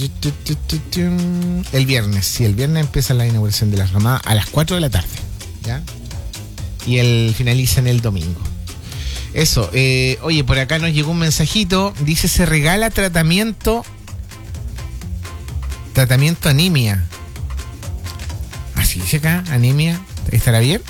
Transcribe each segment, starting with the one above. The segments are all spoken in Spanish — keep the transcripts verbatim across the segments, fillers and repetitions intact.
El viernes, sí, el viernes empieza la inauguración de la ramada a las cuatro de la tarde, ¿ya? Y el finaliza en el domingo. Eso, eh, oye, por acá nos llegó un mensajito, dice, se regala tratamiento, tratamiento anemia. Así dice acá, anemia, ¿estará bien?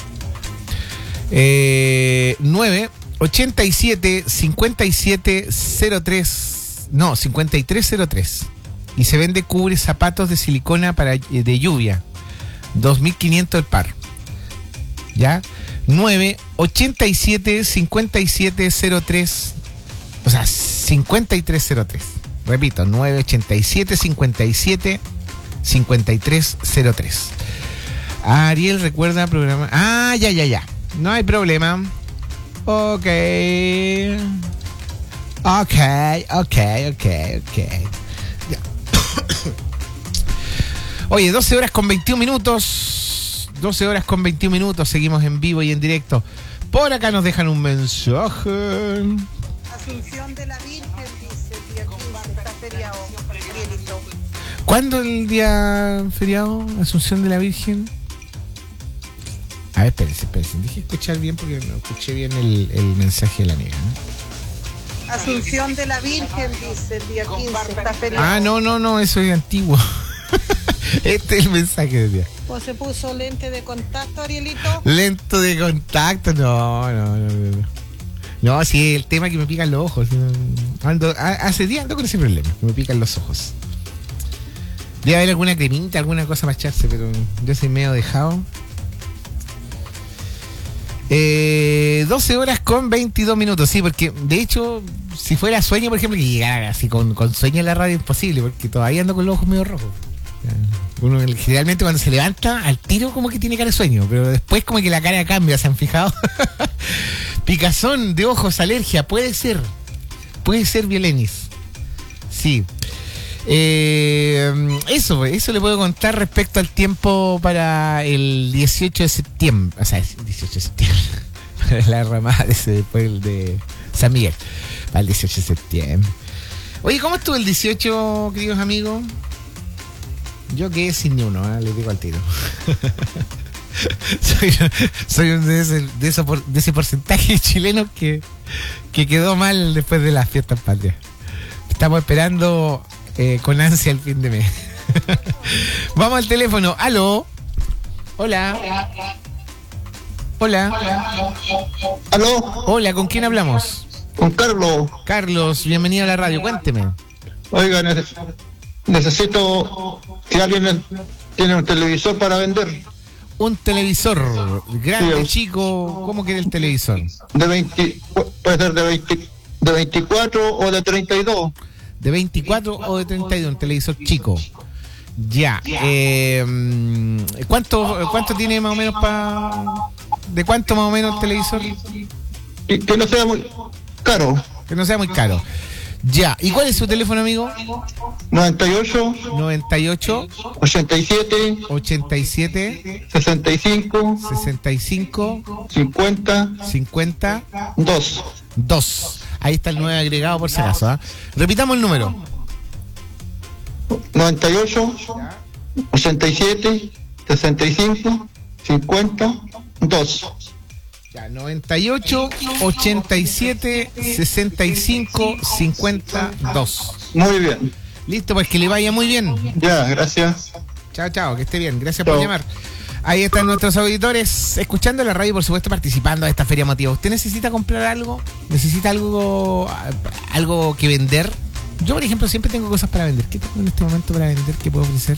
Eh, nueve ochenta y siete cincuenta y siete cero tres, no, cincuenta y tres cero tres. Y se vende cubre zapatos de silicona para de lluvia, dos mil quinientos el par. ¿Ya? nueve ochenta y siete cincuenta y siete cero tres, o sea, cincuenta y tres cero tres. Repito, nueve ochenta y siete cincuenta y siete cincuenta y tres cero tres. Ariel recuerda programa. Ah, ya, ya, ya. No hay problema. Ok. Ok, ok, ok, ok. Ya. Oye, doce horas con veintiún minutos. doce horas con veintiún minutos. Seguimos en vivo y en directo. Por acá nos dejan un mensaje. Asunción de la Virgen, dice el día quince, está feriado. ¿Cuándo el día feriado? Asunción de la Virgen. A ver, espérense, espérense. Dije escuchar bien porque no escuché bien el, el mensaje de la negra, ¿no? Asunción de la Virgen, dice el día quince, está feriado. Ah, no, no, no, eso es antiguo. Este es el mensaje del día. ¿Pues se puso lente de contacto, Arielito? Lento de contacto, no, no, no, no. No, sí, el tema que me pican los ojos. Ando, hace días ando con ese problema, que me pican los ojos. Debe haber alguna cremita, alguna cosa para echarse, pero yo soy medio dejado. Eh, doce horas con veintidós minutos, sí, porque de hecho, si fuera sueño, por ejemplo, que llegara así con, con sueño en la radio, imposible, porque todavía ando con los ojos medio rojos. Uno generalmente cuando se levanta al tiro como que tiene cara de sueño, pero después como que la cara cambia, ¿se han fijado? Picazón de ojos, alergia, puede ser, puede ser Vielenis, sí. Eh, eso, eso le puedo contar respecto al tiempo para el dieciocho de septiembre, o sea, dieciocho de septiembre, para la ramada de ese, después de San Miguel, para el dieciocho de septiembre. Oye, ¿cómo estuvo el dieciocho, queridos amigos? Yo quedé sin ni uno, ¿eh? Les digo al tiro. soy soy un de ese, de, eso, de ese porcentaje chileno que, que quedó mal después de las fiestas patrias. Estamos esperando eh, con ansia el fin de mes. Vamos al teléfono. Aló. Hola. Hola. Aló. Hola, ¿con quién hablamos? Con Carlos. Carlos, bienvenido a la radio. Cuénteme. Oiga, neces- necesito que alguien tiene un televisor para vender. Un televisor grande, Sí. chico. ¿Cómo quiere el televisor? De veinte, puede ser de veinte, de veinticuatro o de treinta y dos. ¿De veinticuatro o de treinta y dos? Un televisor chico. Ya. Eh, ¿cuánto, ¿Cuánto tiene más o menos para... ¿De cuánto más o menos el televisor? Y que no sea muy caro. Que no sea muy caro. Ya. ¿Y cuál es su teléfono, amigo? noventa y ocho, noventa y ocho, ochenta y siete, ochenta y siete, sesenta y cinco, sesenta y cinco, cincuenta, cincuenta, dos. dos. Ahí está el nuevo agregado por si acaso, ¿eh? Repitamos el número. noventa y ocho, ochenta y siete, sesenta y cinco, cincuenta, dos. Ya, noventa y ocho, ochenta y siete, sesenta y cinco, cincuenta, dos. Muy bien. Listo, pues que le vaya muy bien. Ya, gracias. Chao, chao, que esté bien. Gracias Chao. por llamar. Ahí están nuestros auditores escuchando la radio y por supuesto participando de esta feria emotiva. ¿Usted necesita comprar algo? ¿Necesita algo algo que vender? Yo, por ejemplo, siempre tengo cosas para vender. ¿Qué tengo en este momento para vender? ¿Qué puedo ofrecer?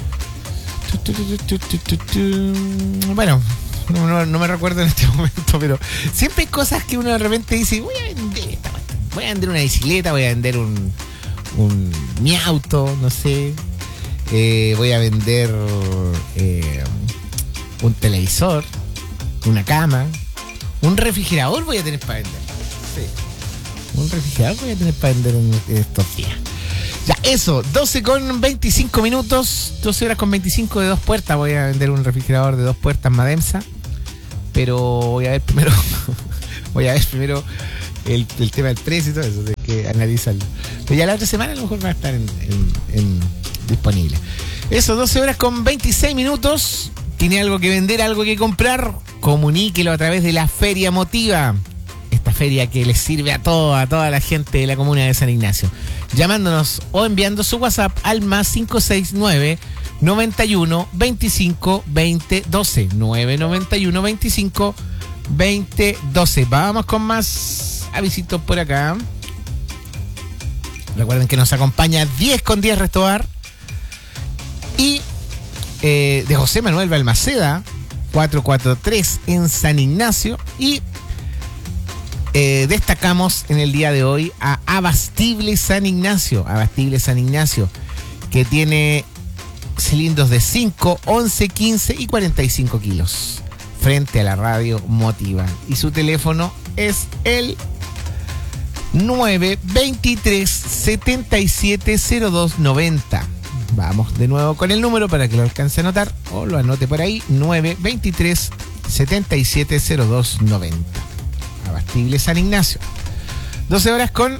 Bueno, no, no, no me recuerdo en este momento, pero siempre hay cosas que uno de repente dice, voy a vender esta cuestión. Voy a vender una bicicleta, voy a vender un, un mi auto, no sé. Eh, voy a vender eh, un televisor, una cama, un refrigerador voy a tener para vender. Sí. Un refrigerador voy a tener para vender en estos días. Ya, eso, doce con veinticinco minutos, doce horas con veinticinco de dos puertas. Voy a vender un refrigerador de dos puertas Mademsa. Pero voy a ver primero, voy a ver primero el, el tema del precio y todo eso, de que analizarlo. Pero ya la otra semana a lo mejor va a estar en, en, en, disponible. Eso, doce horas con veintiséis minutos. ¿Tiene algo que vender, algo que comprar? Comuníquelo a través de la Feria Motiva. Esta feria que les sirve a toda, a toda la gente de la comuna de San Ignacio. Llamándonos o enviando su WhatsApp al más cinco seis nueve, noventa y uno, veinticinco, veinte, doce. nueve noventa y uno, veinticinco, veinte, doce. Vamos con más avisitos por acá. Recuerden que nos acompaña diez con diez Restobar. Y eh, de José Manuel Balmaceda, cuatrocientos cuarenta y tres en San Ignacio. Y eh, destacamos en el día de hoy a Abastible San Ignacio. Abastible San Ignacio, que tiene cilindros de cinco, once, quince y cuarenta y cinco kilos. Frente a la radio Motiva. Y su teléfono es el nueve veintitrés, setenta y siete, cero dos noventa. Vamos de nuevo con el número para que lo alcance a anotar o lo anote por ahí. nueve veintitrés, setenta y siete, cero dos noventa. Abastible San Ignacio. doce horas con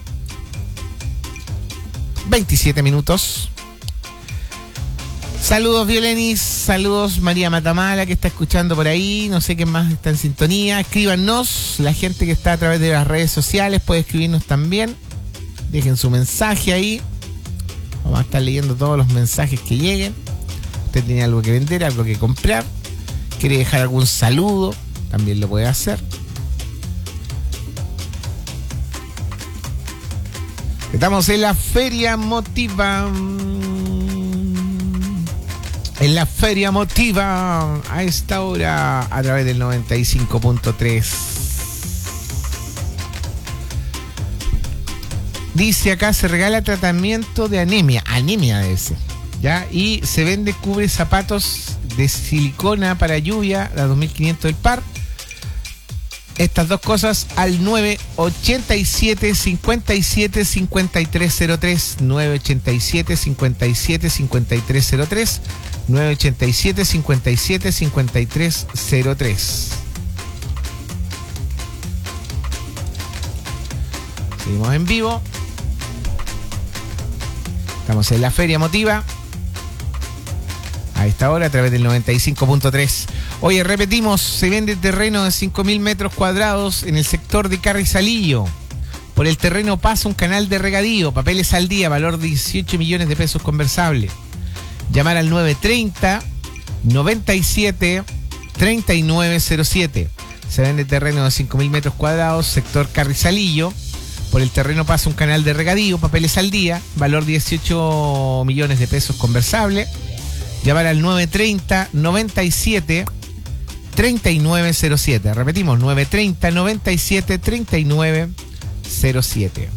veintisiete minutos. Saludos Violenis, saludos María Matamala que está escuchando por ahí, no sé quién más está en sintonía. Escríbanos, la gente que está a través de las redes sociales puede escribirnos también. Dejen su mensaje ahí. Vamos a estar leyendo todos los mensajes que lleguen. Usted tiene algo que vender, algo que comprar, quiere dejar algún saludo, también lo puede hacer. Estamos en la Feria Motiva. En la Feria Motiva a esta hora a través del noventa y cinco punto tres. Dice acá, se regala tratamiento de anemia. Anemia debe ser, ¿ya? Y se vende cubre zapatos de silicona para lluvia, a dos mil quinientos del par. Estas dos cosas al nueve ochenta y siete, cincuenta y siete, cincuenta y tres cero tres. nueve ochenta y siete, cincuenta y siete, cincuenta y tres cero tres. nueve ochenta y siete, cincuenta y siete, cincuenta y tres cero tres. Seguimos en vivo. Estamos en la Feria Motiva a esta hora a través del noventa y cinco punto tres. Oye, repetimos, se vende terreno de cinco mil metros cuadrados en el sector de Carrizalillo. Por el terreno pasa un canal de regadío, papeles al día, valor dieciocho millones de pesos conversable. Llamar al nueve treinta, noventa y siete, treinta y nueve cero siete. Se vende terreno de cinco mil metros cuadrados, sector Carrizalillo. Por el terreno pasa un canal de regadío, papeles al día, valor dieciocho millones de pesos conversable. Llamar al nueve treinta, noventa y siete, treinta y nueve cero siete. Repetimos, nueve treinta, noventa y siete, treinta y nueve cero siete.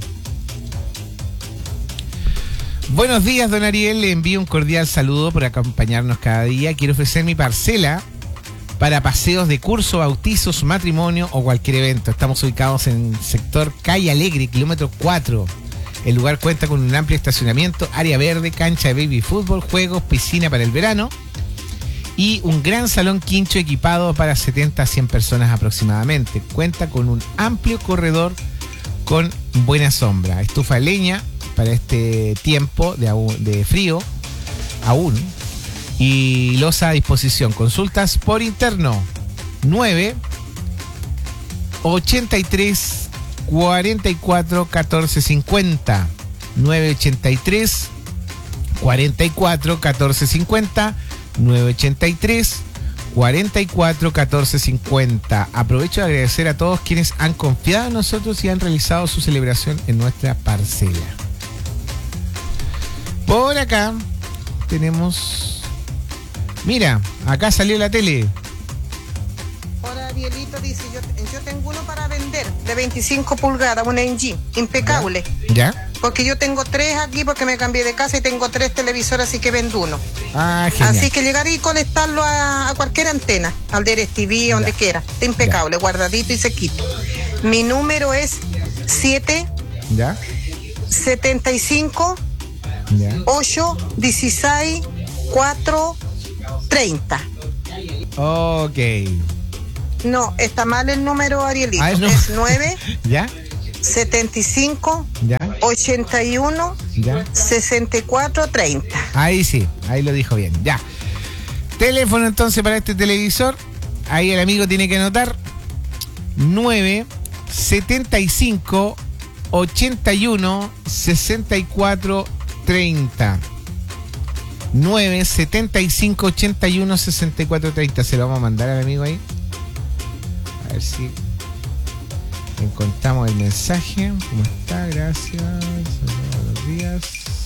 Buenos días, don Ariel. Le envío un cordial saludo por acompañarnos cada día. Quiero ofrecer mi parcela para paseos de curso, bautizos, matrimonio o cualquier evento. Estamos ubicados en el sector Calle Alegre, kilómetro cuatro. El lugar cuenta con un amplio estacionamiento, área verde, cancha de baby fútbol, juegos, piscina para el verano y un gran salón quincho equipado para setenta a cien personas aproximadamente. Cuenta con un amplio corredor con buena sombra, estufa de leña para este tiempo de, de frío aún y loza a disposición. Consultas por interno nueve ochenta y tres, cuarenta y cuatro, catorce cincuenta. nueve ochenta y tres, cuarenta y cuatro, catorce cincuenta. nueve ochenta y tres, cuarenta y cuatro, catorce cincuenta. Aprovecho de agradecer a todos quienes han confiado en nosotros y han realizado su celebración en nuestra parcela. Por acá tenemos... Mira, acá salió la tele. Hola, Arielito dice, yo, yo tengo uno para vender, de veinticinco pulgadas, un N G, impecable. ¿Ya? Porque yo tengo tres aquí porque me cambié de casa y tengo tres televisores, así que vendo uno. Ah, genial. Así que llegar y conectarlo a, a cualquier antena, al DirecTV, donde quiera. Está impecable, ya. Guardadito y sequito. Mi número es siete, ¿ya? setenta y cinco, ¿ya? ocho, dieciséis, cuatro, treinta. Ok. No, está mal el número, Arielito. Ah, no. Es nueve, ¿Ya? setenta y cinco, ¿Ya? ochenta y uno, ¿Ya? sesenta y cuatro, treinta. Ahí sí, ahí lo dijo bien. Ya. Teléfono entonces para este televisor. Ahí el amigo tiene que anotar. nueve setenta y cinco ochenta y uno sesenta y cuatro treinta. nueve setenta y cinco ochenta y uno sesenta y cuatro treinta. Se lo vamos a mandar al amigo ahí. A ver si encontramos el mensaje. ¿Cómo está? Gracias. Buenos días.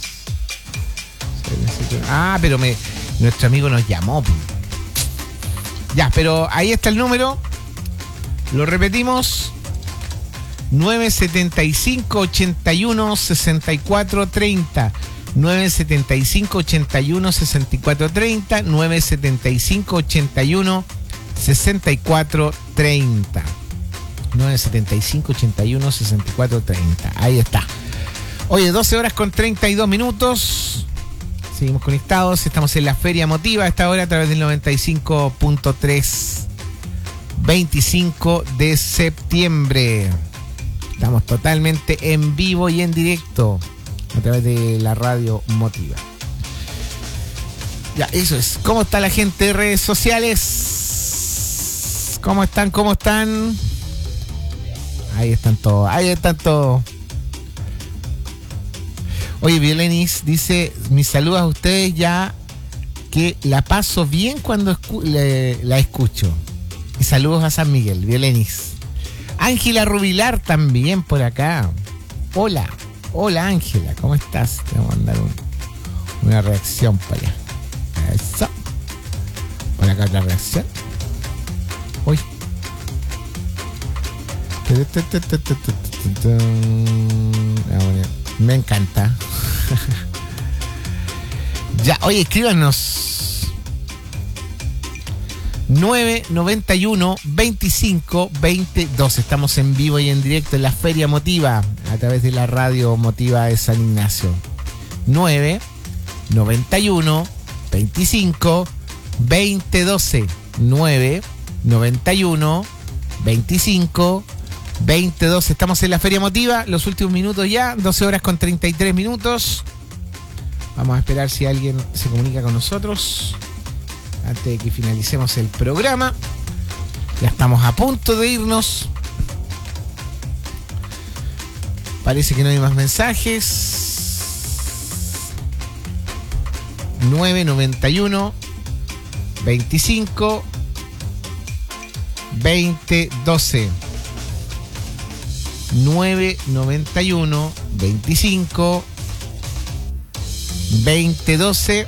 Ah, pero me, nuestro amigo nos llamó. Ya, pero ahí está el número. Lo repetimos. nueve setenta y cinco ochenta y uno sesenta y cuatro treinta. nueve setenta y cinco ochenta y uno sesenta y cuatro treinta. nueve setenta y cinco ochenta y uno sesenta y cuatro treinta. nueve setenta y cinco ochenta y uno sesenta y cuatro treinta. Ahí está. Oye, doce horas con treinta y dos minutos. Seguimos conectados. Estamos en la Feria Emotiva a esta hora a través del noventa y cinco punto tres. veinticinco de septiembre. Estamos totalmente en vivo y en directo a través de la radio Motiva. Ya, eso es. ¿Cómo está la gente de redes sociales? ¿Cómo están? ¿Cómo están? Ahí están todos. Ahí están todos. Oye, Vielenis dice, mis saludos a ustedes, ya que la paso bien cuando escu- le, la escucho. Y saludos a San Miguel, Vielenis. Ángela Rubilar también por acá. Hola, hola Ángela, ¿cómo estás? Te voy a mandar un, una reacción para allá. Eso. Por acá otra reacción. Uy. Me encanta. Ya, oye, escríbanos. nueve noventa y uno veinticinco veintidós. Estamos en vivo y en directo en la Feria Motiva a través de la radio Motiva de San Ignacio. nueve noventa y uno veinticinco veintidós. nueve noventa y uno veinticinco veintidós. Estamos en la Feria Motiva, los últimos minutos ya, doce horas con treinta y tres minutos. Vamos a esperar si alguien se comunica con nosotros antes de que finalicemos el programa. Ya estamos a punto de irnos. Parece que no hay más mensajes. nueve noventa y uno veinticinco veinte doce. nueve noventa y uno veinticinco veinte doce.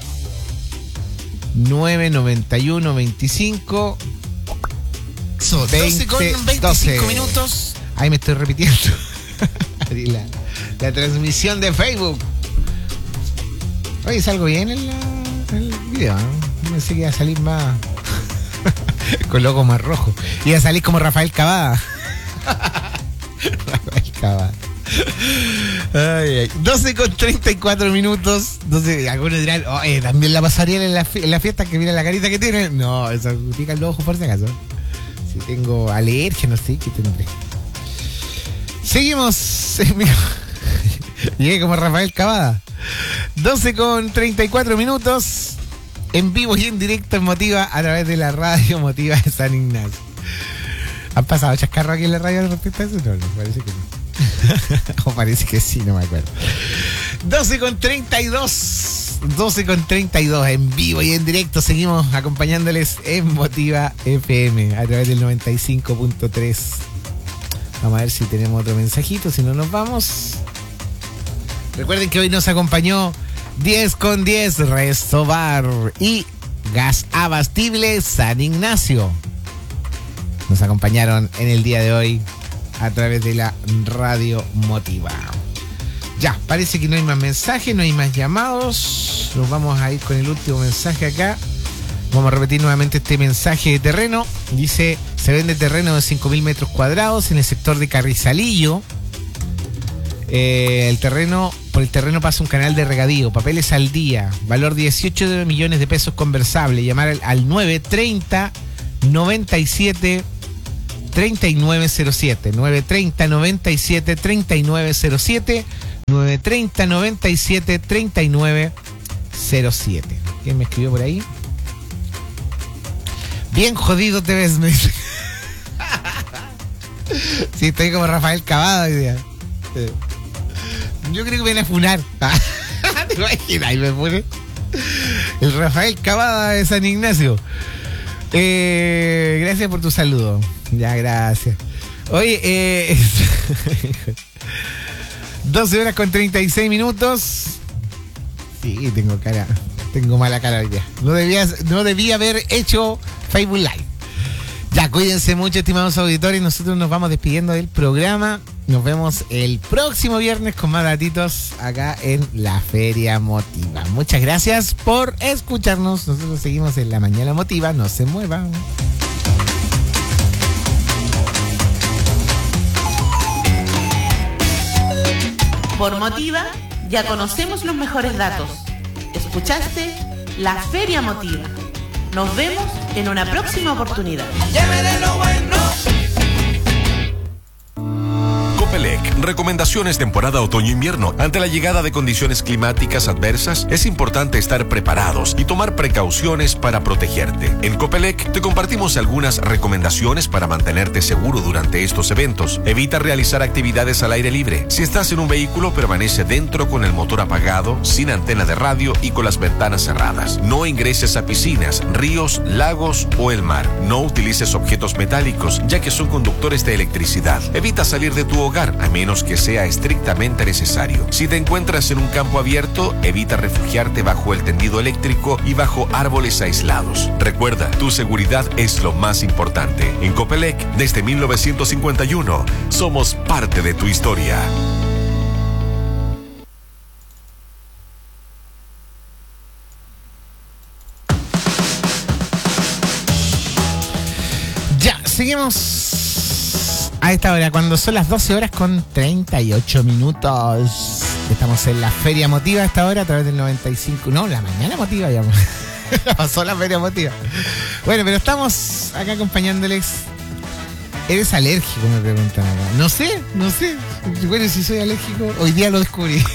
nueve noventa y uno veinticinco doce con veinticinco minutos. Ahí me estoy repitiendo. la, la transmisión de Facebook. Oye, ¿salgo bien en, la, en el video? ¿No? Pensé que iba a salir más con logo más rojo. Iba a salir como Rafael Cavada. Rafael Cavada. Ay, ay. doce con treinta y cuatro minutos. Entonces, algunos dirán, oye, también la pasarían en la, en la fiesta, que mira la carita que tiene. No, eso pica los ojos por si acaso. Si tengo alergia, no sé qué tendré. Seguimos. Llegué como Rafael Cavada. doce con treinta y cuatro minutos. En vivo y en directo en Motiva a través de la radio Motiva de San Ignacio. ¿Han pasado chascarros aquí en la radio respecto a eso? No, no, parece que no. O parece que sí, no me acuerdo. doce con treinta y dos. doce con treinta y dos en vivo y en directo. Seguimos acompañándoles en Motiva F M a través del noventa y cinco punto tres. Vamos a ver si tenemos otro mensajito, si no nos vamos. Recuerden que hoy nos acompañó diez con diez Resto Bar y Gas Abastible San Ignacio. Nos acompañaron en el día de hoy a través de la radio Motiva. Ya, parece que no hay más mensajes, no hay más llamados. Nos vamos a ir con el último mensaje acá. Vamos a repetir nuevamente este mensaje de terreno. Dice, se vende terreno de cinco mil metros cuadrados en el sector de Carrizalillo. Eh, el terreno, por el terreno pasa un canal de regadío, papeles al día, valor dieciocho millones de pesos conversable. Llamar al, al nueve treinta noventa y siete treinta y nueve cero siete. nueve treinta noventa y siete treinta y nueve cero siete. nueve tres cero, nueve siete, tres nueve cero siete. ¿Quién me escribió por ahí? Bien jodido te ves, me dice. Sí, estoy como Rafael Cavada hoy día. Yo creo que me van a funar. ¿Te imaginas? Ahí me pone el Rafael Cavada de San Ignacio. Eh, gracias por tu saludo. Ya, gracias. Oye, eh, doce horas con treinta y seis minutos. Sí, tengo cara. Tengo mala cara hoy día. No debía, no debía haber hecho Facebook Live. Ya, cuídense mucho, estimados auditores. Nosotros nos vamos despidiendo del programa. Nos vemos el próximo viernes con más datitos acá en La Feria Motiva. Muchas gracias por escucharnos. Nosotros seguimos en La Mañana Motiva. No se muevan. Por Motiva ya conocemos los mejores datos. Escuchaste La Feria Motiva. Nos vemos en una próxima oportunidad. Copelec, recomendaciones temporada otoño-invierno. Ante la llegada de condiciones climáticas adversas, es importante estar preparados y tomar precauciones para protegerte. En Copelec te compartimos algunas recomendaciones para mantenerte seguro durante estos eventos. Evita realizar actividades al aire libre. Si estás en un vehículo, permanece dentro con el motor apagado, sin antena de radio y con las ventanas cerradas. No ingreses a piscinas, ríos, lagos o el mar. No utilices objetos metálicos, ya que son conductores de electricidad. Evita salir de tu hogar a menos que sea estrictamente necesario. Si te encuentras en un campo abierto, evita refugiarte bajo el tendido eléctrico y bajo árboles aislados. Recuerda, tu seguridad es lo más importante. En Copelec, desde mil novecientos cincuenta y uno, somos parte de tu historia. Ya, seguimos a esta hora, cuando son las doce horas con treinta y ocho minutos. Estamos en La Feria Motiva a esta hora a través del noventa y cinco. No, La Mañana Motiva ya. Pasó La Feria Motiva. Bueno, pero estamos acá acompañándoles. ¿Eres alérgico? Me preguntan acá. No sé, no sé. Bueno, si soy alérgico, hoy día lo descubrí.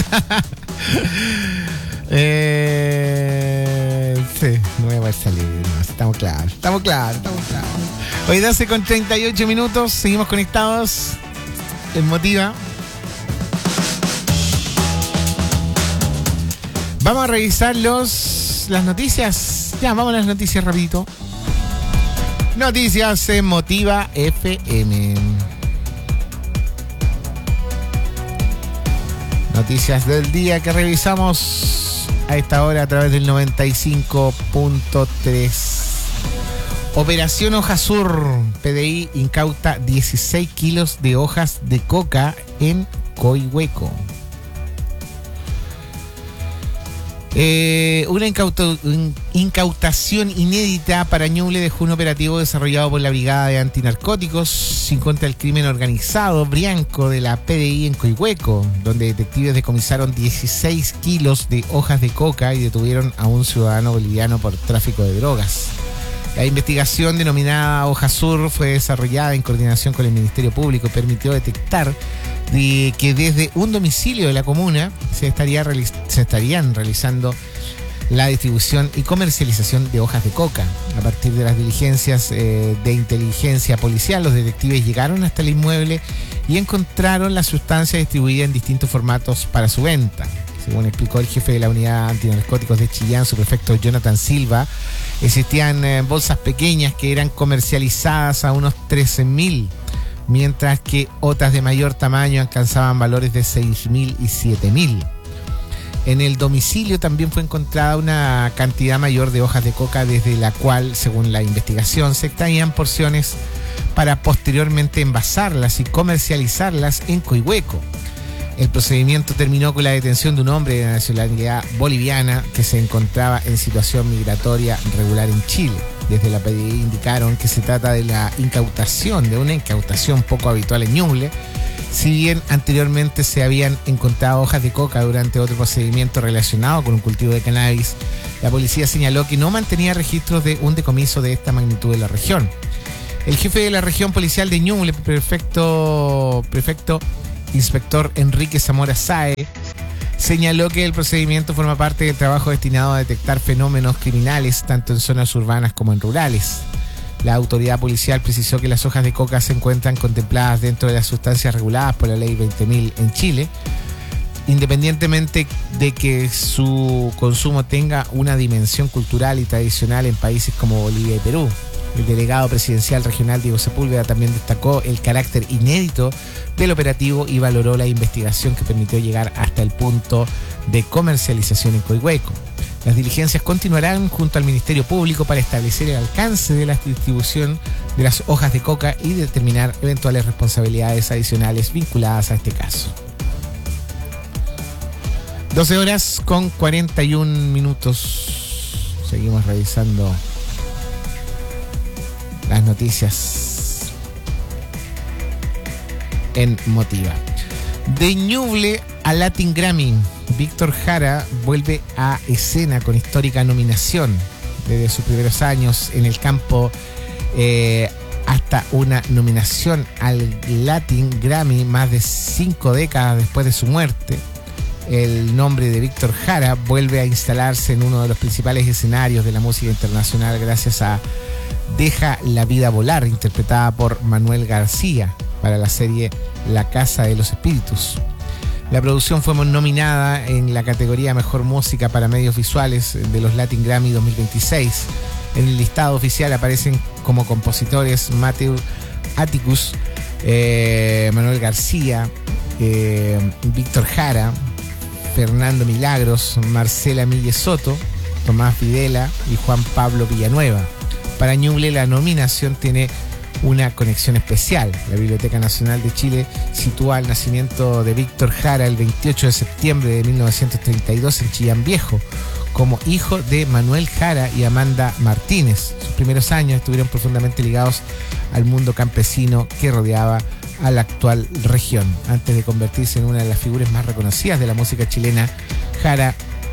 eh, sí, no voy a poder salir. No, estamos claros, estamos claros, estamos claros. Hoy doce con treinta y ocho minutos, seguimos conectados en Motiva. Vamos a revisar los, las noticias. Ya, vamos a las noticias rapidito. Noticias en Motiva F M. Noticias del día que revisamos a esta hora a través del noventa y cinco punto tres. Operación Hoja Sur. P D I incauta dieciséis kilos de hojas de coca en Coihueco. Eh, una incauto, incautación inédita para Ñuble dejó un operativo desarrollado por la Brigada de Antinarcóticos en contra del crimen organizado Brianco de la P D I en Coihueco, donde detectives decomisaron dieciséis kilos de hojas de coca y detuvieron a un ciudadano boliviano por tráfico de drogas. La investigación denominada Hoja Sur fue desarrollada en coordinación con el Ministerio Público y permitió detectar de que desde un domicilio de la comuna se, estaría realiz- se estarían realizando la distribución y comercialización de hojas de coca. A partir de las diligencias eh, de inteligencia policial, los detectives llegaron hasta el inmueble y encontraron la sustancia distribuida en distintos formatos para su venta. Según explicó el jefe de la unidad antinarcóticos de Chillán, su prefecto Jonathan Silva, existían eh, bolsas pequeñas que eran comercializadas a unos trece mil, mientras que otras de mayor tamaño alcanzaban valores de seis mil y siete mil. En el domicilio también fue encontrada una cantidad mayor de hojas de coca, desde la cual, según la investigación, se extraían porciones para posteriormente envasarlas y comercializarlas en Coihueco. El procedimiento terminó con la detención de un hombre de nacionalidad boliviana que se encontraba en situación migratoria regular en Chile. Desde la P D I indicaron que se trata de la incautación, de una incautación poco habitual en Ñuble. Si bien anteriormente se habían encontrado hojas de coca durante otro procedimiento relacionado con un cultivo de cannabis, la policía señaló que no mantenía registros de un decomiso de esta magnitud en la región. El jefe de la región policial de Ñuble, prefecto, prefecto inspector Enrique Zamora Sae, señaló que el procedimiento forma parte del trabajo destinado a detectar fenómenos criminales tanto en zonas urbanas como en rurales. La autoridad policial precisó que las hojas de coca se encuentran contempladas dentro de las sustancias reguladas por la ley veinte mil en Chile, independientemente de que su consumo tenga una dimensión cultural y tradicional en países como Bolivia y Perú. El delegado presidencial regional Diego Sepúlveda también destacó el carácter inédito del operativo y valoró la investigación que permitió llegar hasta el punto de comercialización en Coihueco. Las diligencias continuarán junto al Ministerio Público para establecer el alcance de la distribución de las hojas de coca y determinar eventuales responsabilidades adicionales vinculadas a este caso. doce horas con cuarenta y un minutos. Seguimos revisando las noticias en Motiva. De Ñuble a Latin Grammy, Víctor Jara vuelve a escena con histórica nominación. Desde sus primeros años en el campo eh, hasta una nominación al Latin Grammy más de cinco décadas después de su muerte. El nombre de Víctor Jara vuelve a instalarse en uno de los principales escenarios de la música internacional gracias a Deja la vida volar, interpretada por Manuel García para la serie La Casa de los Espíritus. La producción fue nominada en la categoría Mejor Música para Medios Visuales de los Latin Grammy dos mil veintiséis. En el listado oficial aparecen como compositores Matthew Atticus, eh, Manuel García, eh, Víctor Jara, Fernando Milagros, Marcela Mille Soto, Tomás Videla y Juan Pablo Villanueva. Para Ñuble la nominación tiene una conexión especial. La Biblioteca Nacional de Chile sitúa el nacimiento de Víctor Jara el veintiocho de septiembre de mil novecientos treinta y dos en Chillán Viejo, como hijo de Manuel Jara y Amanda Martínez. Sus primeros años estuvieron profundamente ligados al mundo campesino que rodeaba a la actual región. Antes de convertirse en una de las figuras más reconocidas de la música chilena, Jara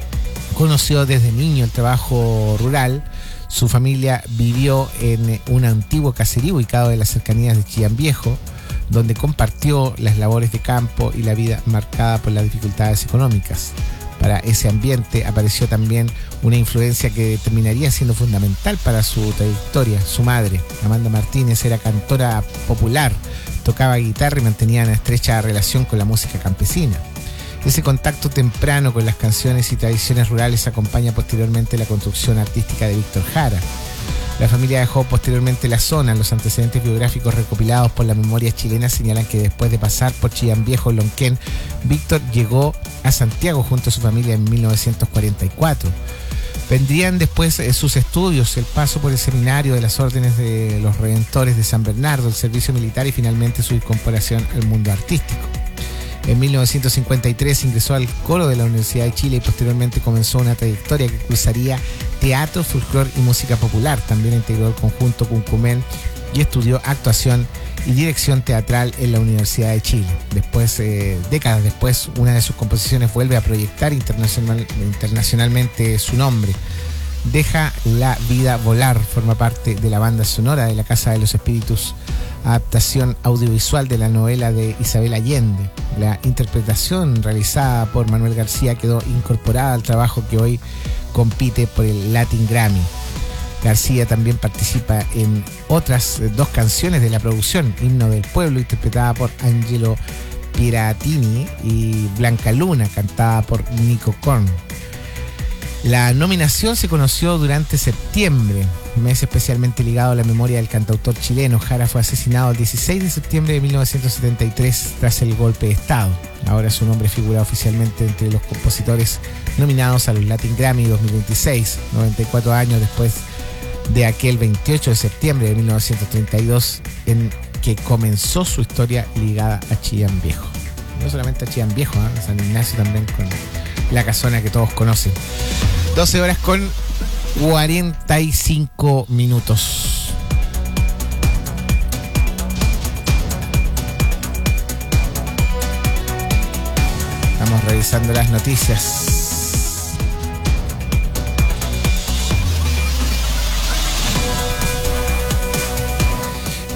conoció desde niño el trabajo rural. Su familia vivió en un antiguo caserío ubicado en las cercanías de Chillán Viejo, donde compartió las labores de campo y la vida marcada por las dificultades económicas. Para ese ambiente apareció también una influencia que terminaría siendo fundamental para su trayectoria. Su madre, Amanda Martínez, era cantora popular, tocaba guitarra y mantenía una estrecha relación con la música campesina. Ese contacto temprano con las canciones y tradiciones rurales acompaña posteriormente la construcción artística de Víctor Jara. La familia dejó posteriormente la zona. Los antecedentes biográficos recopilados por la memoria chilena señalan que después de pasar por Chillán Viejo, Lonquén, Víctor llegó a Santiago junto a su familia en mil novecientos cuarenta y cuatro. Vendrían después eh, sus estudios, el paso por el seminario de las órdenes de los Redentores de San Bernardo, el servicio militar y finalmente su incorporación al mundo artístico. En mil novecientos cincuenta y tres ingresó al coro de la Universidad de Chile y posteriormente comenzó una trayectoria que cruzaría teatro, folclore y música popular. También integró el conjunto Cuncumén y estudió actuación y dirección teatral en la Universidad de Chile. Después, eh, décadas después, una de sus composiciones vuelve a proyectar internacional, internacionalmente su nombre. Deja la vida volar forma parte de la banda sonora de La Casa de los Espíritus, adaptación audiovisual de la novela de Isabel Allende. La interpretación realizada por Manuel García quedó incorporada al trabajo que hoy compite por el Latin Grammy. García también participa en otras dos canciones de la producción, Himno del Pueblo, interpretada por Angelo Piratini, y Blanca Luna, cantada por Nico Korn. La nominación se conoció durante septiembre, mes especialmente ligado a la memoria del cantautor chileno. Jara fue asesinado el dieciséis de septiembre de mil novecientos setenta y tres tras el golpe de Estado. Ahora su nombre figura oficialmente entre los compositores nominados a los Latin Grammy dos mil veintiséis, noventa y cuatro años después de aquel veintiocho de septiembre de mil novecientos treinta y dos en que comenzó su historia ligada a Chillán Viejo. No solamente a Chillán Viejo, ¿eh? A San Ignacio también, con la casona que todos conocen. doce horas con cuarenta y cinco minutos. Estamos revisando las noticias.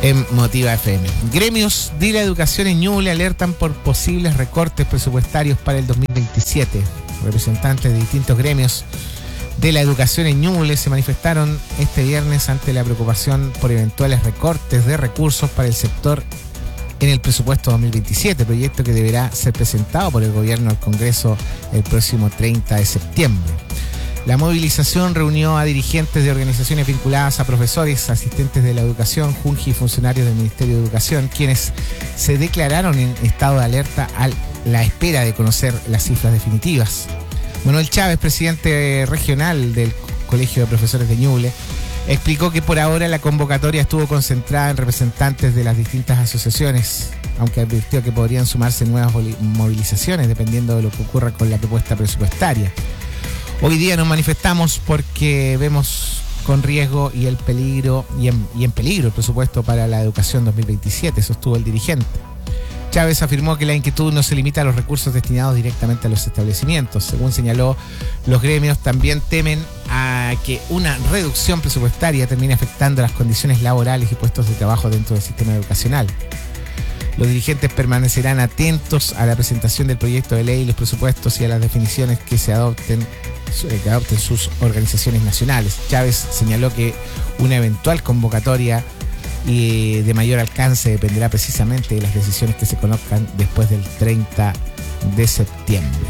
en Motiva F M. Gremios de la educación en Ñuble alertan por posibles recortes presupuestarios para el dos mil veintisiete. Representantes de distintos gremios de la educación en Ñuble se manifestaron este viernes ante la preocupación por eventuales recortes de recursos para el sector en el presupuesto dos mil veintisiete, proyecto que deberá ser presentado por el gobierno al Congreso el próximo treinta de septiembre. La movilización reunió a dirigentes de organizaciones vinculadas a profesores, asistentes de la educación, Junji y funcionarios del Ministerio de Educación, quienes se declararon en estado de alerta a la espera de conocer las cifras definitivas. Manuel Chávez, presidente regional del Colegio de Profesores de Ñuble, explicó que por ahora la convocatoria estuvo concentrada en representantes de las distintas asociaciones, aunque advirtió que podrían sumarse nuevas movilizaciones dependiendo de lo que ocurra con la propuesta presupuestaria. Hoy día nos manifestamos porque vemos con riesgo y el peligro y en, y en peligro el presupuesto para la educación dos mil veintisiete, sostuvo el dirigente. Chávez afirmó que la inquietud no se limita a los recursos destinados directamente a los establecimientos. Según señaló, los gremios también temen a que una reducción presupuestaria termine afectando las condiciones laborales y puestos de trabajo dentro del sistema educacional. Los dirigentes permanecerán atentos a la presentación del proyecto de ley y los presupuestos y a las definiciones que se adopten, que adopten sus organizaciones nacionales. Chávez señaló que una eventual convocatoria y de mayor alcance dependerá precisamente de las decisiones que se conozcan después del treinta de septiembre.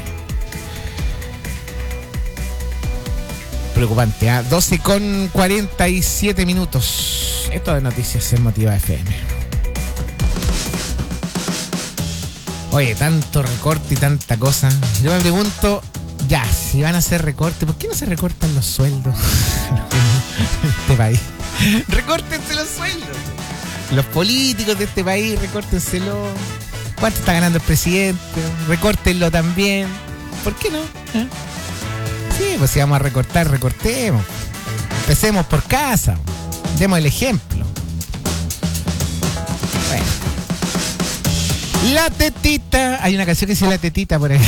Preocupante, ¿eh? doce con cuarenta y siete minutos. Esto de noticias en Motiva F M. Oye, tanto recorte y tanta cosa. Yo me pregunto, ya, si van a hacer recorte, ¿por qué no se recortan los sueldos en este país? Recórtense los sueldos. Los políticos de este país, recórtenselo. ¿Cuánto está ganando el presidente? Recórtenlo también. ¿Por qué no? ¿Eh? Sí, pues si vamos a recortar, recortemos. Empecemos por casa. Demos el ejemplo. Bueno. La tetita. Hay una canción que dice La tetita por ahí.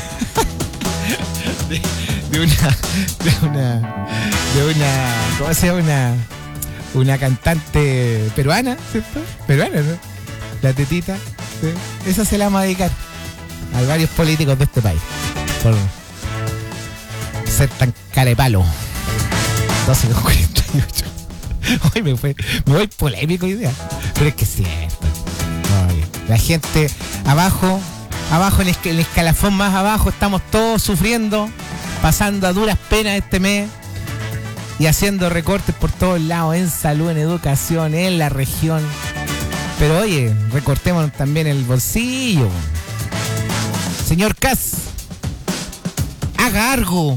De, de una. De una. De una. ¿Cómo se llama? Una. Una cantante peruana, ¿cierto? Peruana, ¿no? La tetita. ¿sí? Esa se la vamos a dedicar a varios políticos de este país. Por ser tan carepalo. doce con cuarenta y ocho. Hoy me fue. Me voy polémico hoy día. Pero es que es cierto. Oye, la gente abajo, abajo en el, el escalafón más abajo, estamos todos sufriendo, pasando a duras penas este mes y haciendo recortes por todos lados, en salud, en educación, en la región. Pero oye, recortemos también el bolsillo. Señor Kass, haga algo.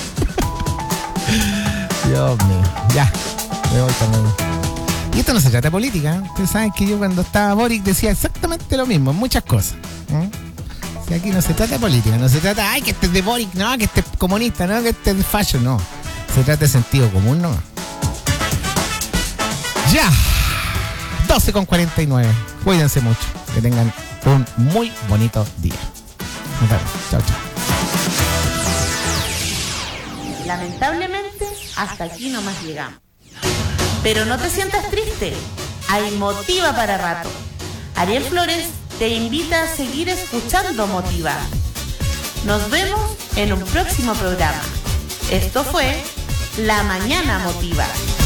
Dios mío, ya, me voy también. Y esto no se trata de política, ¿eh? Ustedes saben que yo cuando estaba Boric decía exactamente lo mismo, en muchas cosas. ¿eh? Si aquí no se trata de política, no se trata, ay, que este es de Boric, no, que este es comunista, no, que este es de fashion, no. Se trata de sentido común, ¿no? Ya, doce con cuarenta y nueve. Cuídense mucho, que tengan un muy bonito día. Nos vemos, chao, chao. Lamentablemente, hasta aquí nomás llegamos. Pero no te sientas triste, hay Motiva para rato. Ariel Flores te invita a seguir escuchando Motiva. Nos vemos en un próximo programa. Esto fue La Mañana Motiva.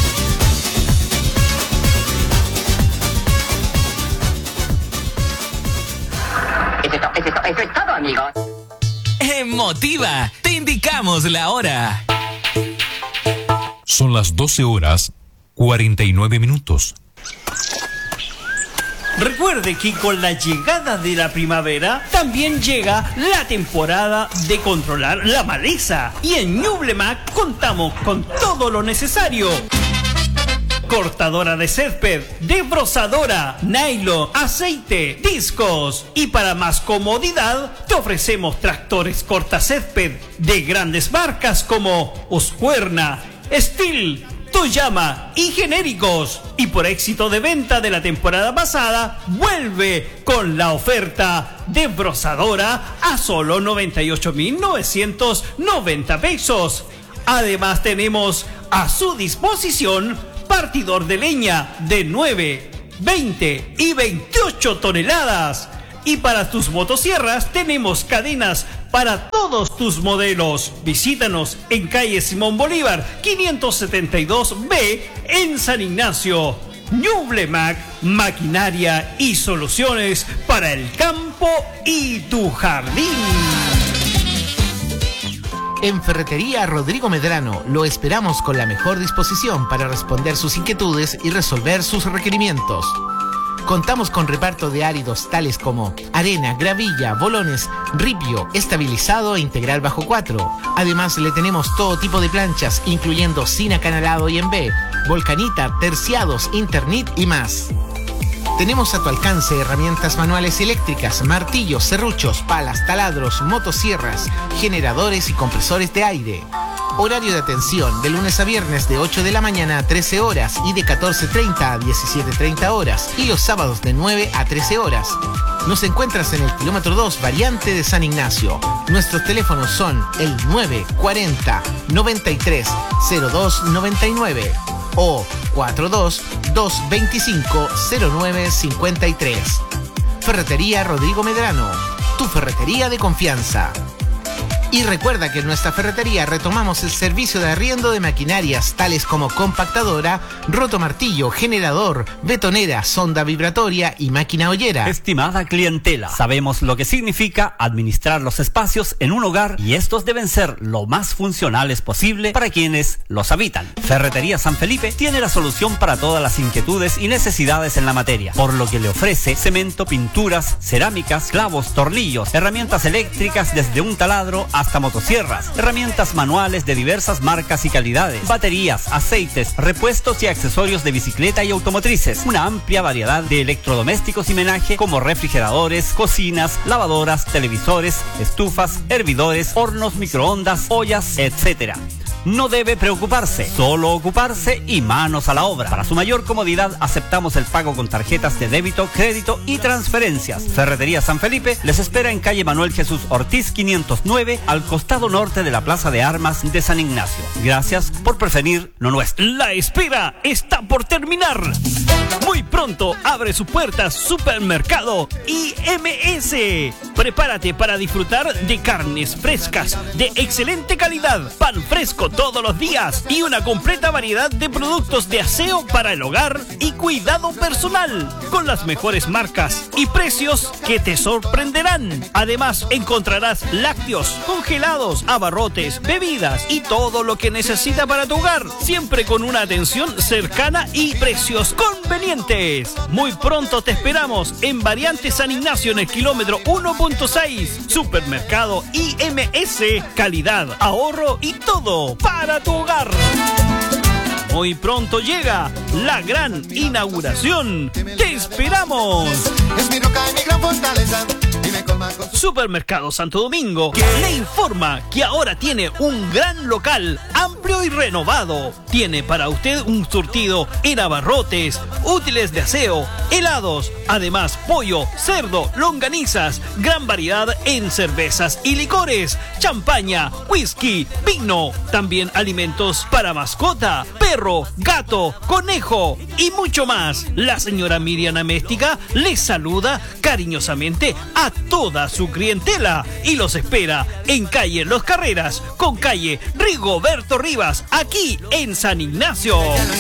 Eso es todo, eso es todo, eso es todo, amigos. En Motiva, te indicamos la hora. Son las doce horas cuarenta y nueve minutos. Recuerde que con la llegada de la primavera también llega la temporada de controlar la maleza. Y en Ñublemac contamos con todo lo necesario. Cortadora de césped, desbrozadora, nylon, aceite, discos. Y para más comodidad, te ofrecemos tractores cortacésped de grandes marcas como Husqvarna, Stihl, Toyama y genéricos. Y por éxito de venta de la temporada pasada, vuelve con la oferta desbrozadora a solo noventa y ocho mil novecientos noventa pesos. Además tenemos a su disposición partidor de leña de nueve, veinte y veintiocho toneladas. Y para tus motosierras tenemos cadenas para todos tus modelos. Visítanos en calle Simón Bolívar, quinientos setenta y dos B en San Ignacio. Ñublemac, maquinaria y soluciones para el campo y tu jardín. En Ferretería Rodrigo Medrano lo esperamos con la mejor disposición para responder sus inquietudes y resolver sus requerimientos. Contamos con reparto de áridos tales como arena, gravilla, bolones, ripio, estabilizado e integral bajo cuatro. Además le tenemos todo tipo de planchas, incluyendo sin acanalado y en B, volcanita, terciados, internit y más. Tenemos a tu alcance herramientas manuales y eléctricas, martillos, serruchos, palas, taladros, motosierras, generadores y compresores de aire. Horario de atención de lunes a viernes de ocho de la mañana a trece horas y de catorce treinta a diecisiete treinta horas y los sábados de nueve a trece horas. Nos encuentras en el kilómetro dos variante de San Ignacio. Nuestros teléfonos son el nueve cuarenta, noventa y tres, cero dos noventa y nueve o cuarenta y dos, doscientos veinticinco, cero nueve cincuenta y tres. Ferretería Rodrigo Medrano, tu ferretería de confianza. Y recuerda que en nuestra ferretería retomamos el servicio de arriendo de maquinarias tales como compactadora, rotomartillo, generador, betonera, sonda vibratoria y máquina ollera. Estimada clientela, sabemos lo que significa administrar los espacios en un hogar y estos deben ser lo más funcionales posible para quienes los habitan. Ferretería San Felipe tiene la solución para todas las inquietudes y necesidades en la materia, por lo que le ofrece cemento, pinturas, cerámicas, clavos, tornillos, herramientas eléctricas desde un taladro a hasta motosierras, herramientas manuales de diversas marcas y calidades, baterías, aceites, repuestos y accesorios de bicicleta y automotrices, una amplia variedad de electrodomésticos y menaje como refrigeradores, cocinas, lavadoras, televisores, estufas, hervidores, hornos, microondas, ollas, etcétera. No debe preocuparse, solo ocuparse y manos a la obra. Para su mayor comodidad aceptamos el pago con tarjetas de débito, crédito y transferencias. Ferretería San Felipe les espera en calle Manuel Jesús Ortiz quinientos nueve al costado norte de la Plaza de Armas de San Ignacio. Gracias por preferir lo nuestro. La espera está por terminar. Muy pronto abre sus puertas Supermercado I M S. Prepárate para disfrutar de carnes frescas de excelente calidad, pan fresco todos los días y una completa variedad de productos de aseo para el hogar y cuidado personal con las mejores marcas y precios que te sorprenderán. Además encontrarás lácteos, congelados, abarrotes, bebidas y todo lo que necesita para tu hogar, siempre con una atención cercana y precios convenientes. Muy pronto te esperamos en Variante San Ignacio en el kilómetro uno punto seis. Supermercado I M S, calidad, ahorro y todo para tu hogar. Muy pronto llega la gran inauguración. ¡Te esperamos! Es mi roca y mi gran fortaleza. Supermercado Santo Domingo le informa que ahora tiene un gran local amplio y renovado. Tiene para usted un surtido en abarrotes, útiles de aseo, helados, además pollo, cerdo, longanizas, gran variedad en cervezas y licores, champaña, whisky, vino, también alimentos para mascota, perro, gato, conejo y mucho más. La señora Miriam Améstica les saluda cariñosamente a toda su clientela y los espera en calle Los Carreras con calle Rigoberto Rivas, aquí en San Ignacio.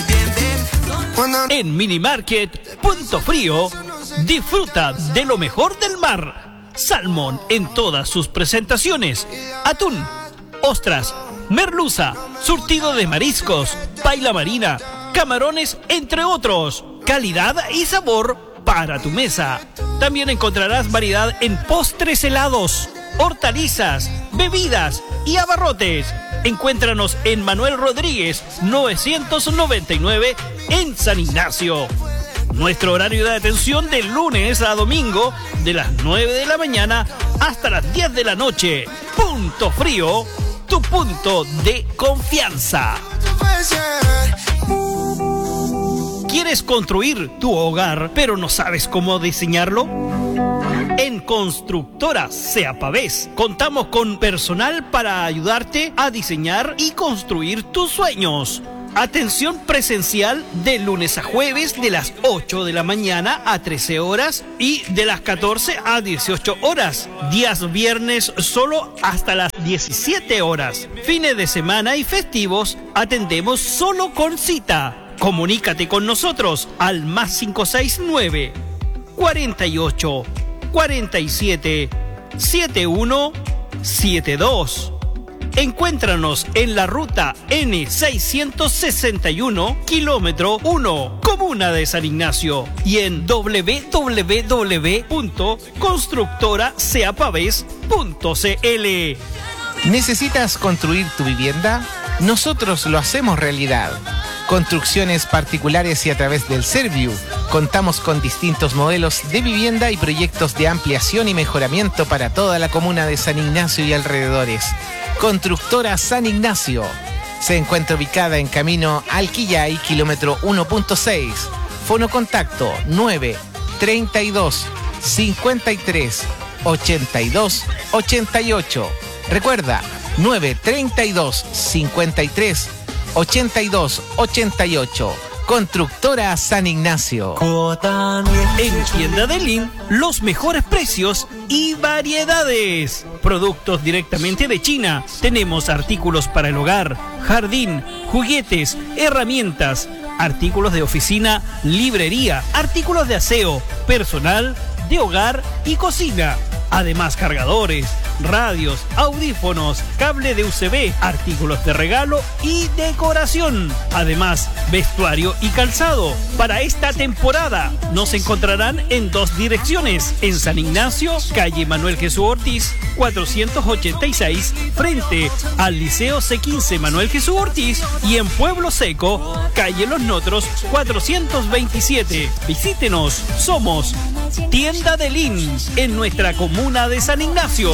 En Mini Market Punto Frío disfruta de lo mejor del mar. Salmón en todas sus presentaciones, atún, ostras, merluza, surtido de mariscos, paila marina, camarones, entre otros. Calidad y sabor para tu mesa. También encontrarás variedad en postres helados, hortalizas, bebidas y abarrotes. Encuéntranos en Manuel Rodríguez novecientos noventa y nueve en San Ignacio. Nuestro horario de atención de lunes a domingo de las nueve de la mañana hasta las diez de la noche. Punto Frío, tu punto de confianza. ¿Quieres construir tu hogar, pero no sabes cómo diseñarlo? En Constructora Seapavés contamos con personal para ayudarte a diseñar y construir tus sueños. Atención presencial de lunes a jueves de las ocho de la mañana a trece horas y de las catorce a dieciocho horas. Días viernes solo hasta las diecisiete horas. Fines de semana y festivos atendemos solo con cita. Comunícate con nosotros al más cinco seis nueve, cuarenta y ocho, cuarenta y siete, setenta y uno setenta y dos. Encuéntranos en la ruta N seiscientos sesenta y uno, kilómetro uno, Comuna de San Ignacio, y en doble u doble u doble u punto constructora ceapavés punto c l. ¿Necesitas construir tu vivienda? Nosotros lo hacemos realidad. Construcciones particulares y a través del Serviu. Contamos con distintos modelos de vivienda y proyectos de ampliación y mejoramiento para toda la comuna de San Ignacio y alrededores. Constructora San Ignacio. Se encuentra ubicada en camino al Quillay, kilómetro uno punto seis. Fono contacto nueve, treinta y dos, cincuenta y tres, ochenta y dos, ochenta y ocho. Recuerda, nueve, treinta y dos, cincuenta y tres, ochenta y dos, ochenta y ocho. Constructora San Ignacio. En Tienda Delin, los mejores precios y variedades. Productos directamente de China. Tenemos artículos para el hogar, jardín, juguetes, herramientas, artículos de oficina, librería, artículos de aseo, personal, de hogar y cocina. Además, cargadores, radios, audífonos, cable de U C B, artículos de regalo y decoración. Además, vestuario y calzado. Para esta temporada nos encontrarán en dos direcciones. En San Ignacio, calle Manuel Jesús Ortiz, cuatrocientos ochenta y seis, frente al Liceo C quince Manuel Jesús Ortiz. Y en Pueblo Seco, calle Los Notros, cuatrocientos veintisiete. Visítenos, somos Tienda Delin, en nuestra comuna de San Ignacio.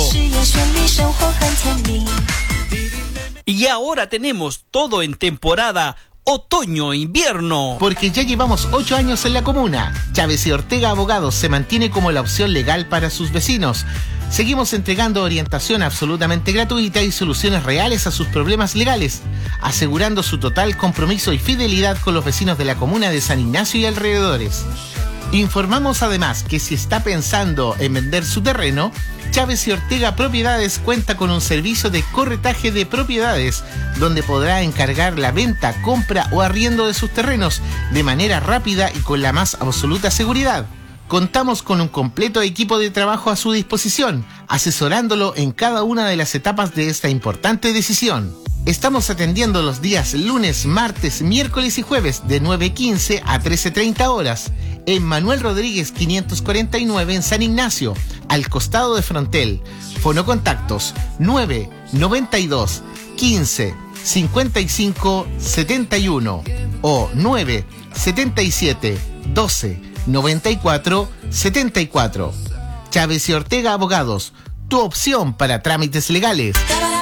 Y ahora tenemos todo en temporada otoño-invierno. Porque ya llevamos ocho años en la comuna. Chávez y Ortega Abogados se mantiene como la opción legal para sus vecinos. Seguimos entregando orientación absolutamente gratuita y soluciones reales a sus problemas legales, asegurando su total compromiso y fidelidad con los vecinos de la comuna de San Ignacio y alrededores. Informamos además que si está pensando en vender su terreno, Chávez y Ortega Propiedades cuenta con un servicio de corretaje de propiedades, donde podrá encargar la venta, compra o arriendo de sus terrenos de manera rápida y con la más absoluta seguridad. Contamos con un completo equipo de trabajo a su disposición, asesorándolo en cada una de las etapas de esta importante decisión. Estamos atendiendo los días lunes, martes, miércoles y jueves de nueve quince a trece treinta horas en Manuel Rodríguez quinientos cuarenta y nueve en San Ignacio, al costado de Frontel. Fono contactos nueve, noventa y dos, quince, cincuenta y cinco, setenta y uno o nueve, setenta y siete, doce, noventa y cuatro, setenta y cuatro. Chávez y Ortega Abogados, tu opción para trámites legales.